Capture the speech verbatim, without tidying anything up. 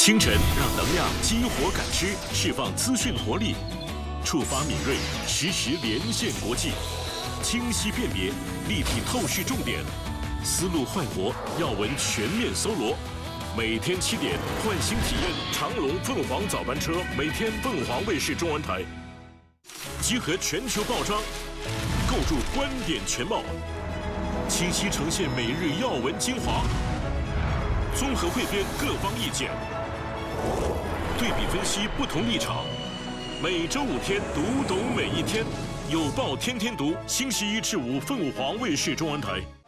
清晨让能量激活感知，释放资讯活力，触发敏锐，实时连线国际，清晰辨别，立体透视重点，思路焕活，要闻全面搜罗。每天七点，唤醒体验长隆凤凰早班车，每天凤凰卫视中文台，集合全球报章，构筑观点全貌，清晰呈现每日要闻精华，综合汇编各方意见，对比分析不同立场。每周五天，读懂每一天，有报天天读，星期一至五凤凰卫视中文台。